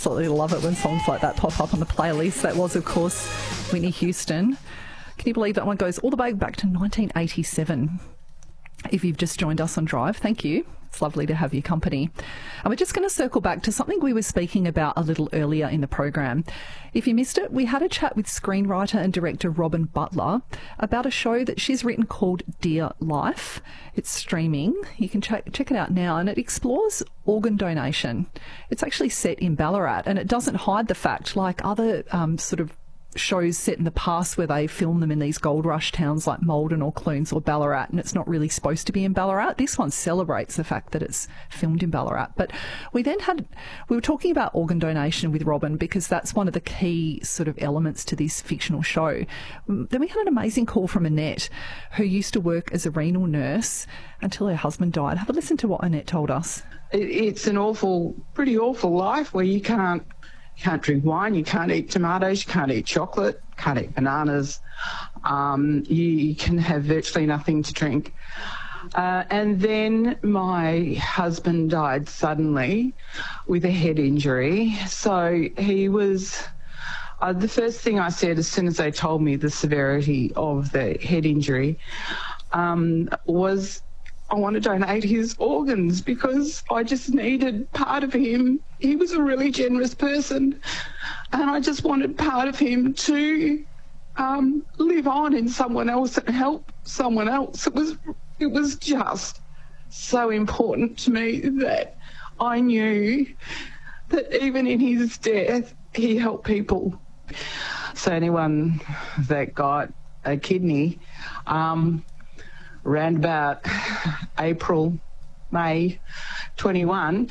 absolutely love it when songs like that pop up on the playlist. That was, of course, Whitney Houston. Can you believe that one goes all the way back to 1987? If you've just joined us on Drive, thank you. It's lovely to have your company. And we're just going to circle back to something we were speaking about a little earlier in the program. If you missed it, we had a chat with screenwriter and director Robin Butler about a show that she's written called Dear Life. It's streaming. You can check it out now, and it explores organ donation. It's actually set in Ballarat, and it doesn't hide the fact, like other sort of shows set in the past where they film them in these gold rush towns like Maldon or Clunes or Ballarat, and it's not really supposed to be in Ballarat. This one celebrates the fact that it's filmed in Ballarat. But we were talking about organ donation with Robin because that's one of the key sort of elements to this fictional show. Then we had an amazing call from Annette, who used to work as a renal nurse until her husband died. Have a listen to what Annette told us. It's an pretty awful life where you can't drink wine, you can't eat tomatoes, you can't eat chocolate, can't eat bananas. You can have virtually nothing to drink. And then my husband died suddenly with a head injury. So he was... the first thing I said as soon as they told me the severity of the head injury was, I want to donate his organs because I just needed part of him. He was a really generous person, and I just wanted part of him to live on in someone else and help someone else. It was just so important to me that I knew that even in his death, he helped people. So anyone that got a kidney, around about April, May 21,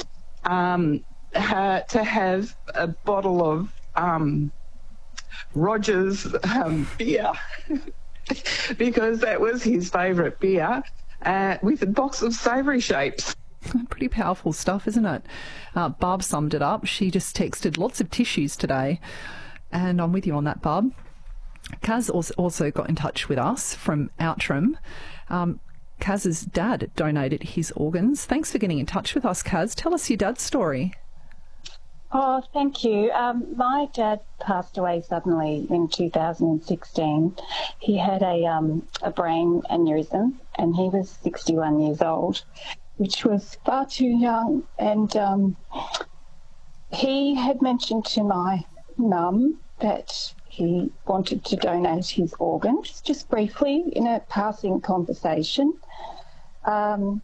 to have a bottle of Rogers beer because that was his favourite beer, with a box of savoury shapes. Pretty powerful stuff, isn't it? Barb summed it up. She just texted lots of tissues today, and I'm with you on that, Barb. Kaz also got in touch with us from Outram. Kaz's dad donated his organs. Thanks for getting in touch with us, Kaz. Tell us your dad's story. Oh, thank you. My dad passed away suddenly in 2016. He had a brain aneurysm, and he was 61 years old, which was far too young. And he had mentioned to my mum that he wanted to donate his organs, just briefly in a passing conversation. And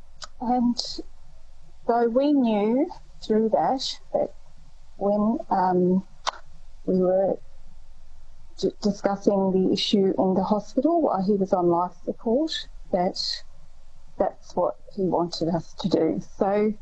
so we knew through that when we were discussing the issue in the hospital while he was on life support, that's what he wanted us to do. So,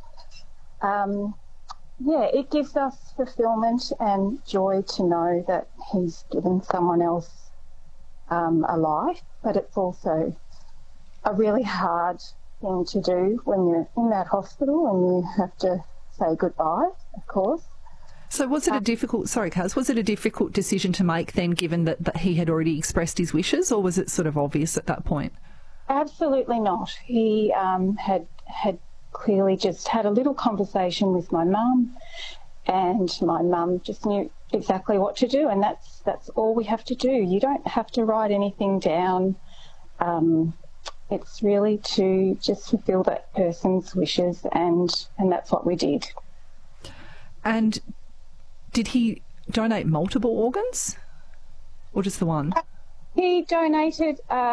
it gives us fulfilment and joy to know that he's given someone else a life, but it's also a really hard thing to do when you're in that hospital and you have to say goodbye, of course. So was it a difficult, sorry Kaz, was it a difficult decision to make then, given that he had already expressed his wishes, or was it sort of obvious at that point? Absolutely not. He had clearly just had a little conversation with my mum, and my mum just knew exactly what to do, and that's all we have to do. You don't have to write anything down. It's really to just fulfil that person's wishes, and that's what we did. And did he donate multiple organs or just the one? He donated